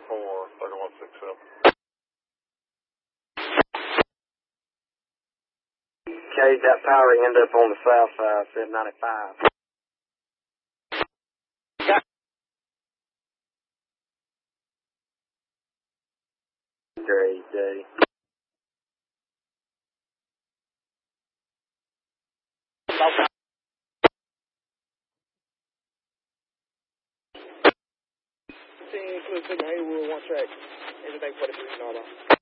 3167. Okay, that power end up on the south side, 795. Great day. Clear signal, Haywood, 1 track. Everything 43 normal.